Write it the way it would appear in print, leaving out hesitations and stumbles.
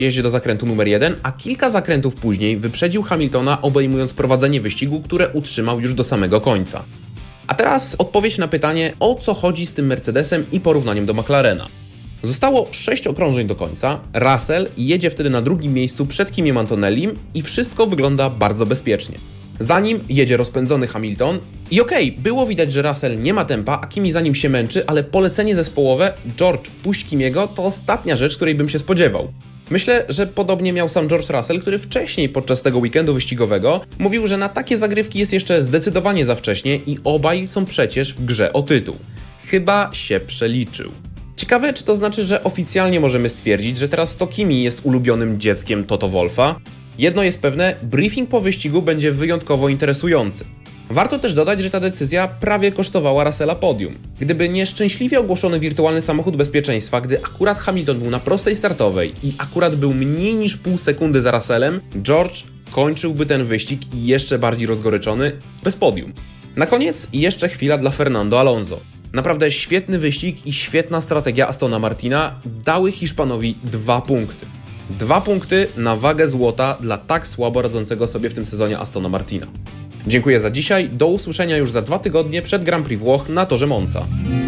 jeździe do zakrętu numer 1, a kilka zakrętów później wyprzedził Hamiltona, obejmując prowadzenie wyścigu, które utrzymał już do samego końca. A teraz odpowiedź na pytanie, o co chodzi z tym Mercedesem i porównaniem do McLarena. Zostało 6 okrążeń do końca, Russell jedzie wtedy na drugim miejscu przed Kimiem Antonellim i wszystko wygląda bardzo bezpiecznie. Za nim jedzie rozpędzony Hamilton i było widać, że Russell nie ma tempa, a Kimi za nim się męczy, ale polecenie zespołowe George, puść Kimiego to ostatnia rzecz, której bym się spodziewał. Myślę, że podobnie miał sam George Russell, który wcześniej podczas tego weekendu wyścigowego mówił, że na takie zagrywki jest jeszcze zdecydowanie za wcześnie i obaj są przecież w grze o tytuł. Chyba się przeliczył. Ciekawe, czy to znaczy, że oficjalnie możemy stwierdzić, że teraz to Kimi jest ulubionym dzieckiem Toto Wolffa? Jedno jest pewne, briefing po wyścigu będzie wyjątkowo interesujący. Warto też dodać, że ta decyzja prawie kosztowała Russella podium. Gdyby nie szczęśliwie ogłoszony wirtualny samochód bezpieczeństwa, gdy akurat Hamilton był na prostej startowej i akurat był mniej niż pół sekundy za Russellem, George kończyłby ten wyścig jeszcze bardziej rozgoryczony, bez podium. Na koniec jeszcze chwila dla Fernando Alonso. Naprawdę świetny wyścig i świetna strategia Astona Martina dały Hiszpanowi 2 punkty. 2 punkty na wagę złota dla tak słabo radzącego sobie w tym sezonie Astona Martina. Dziękuję za dzisiaj, do usłyszenia już za 2 tygodnie przed Grand Prix Włoch na torze Monza.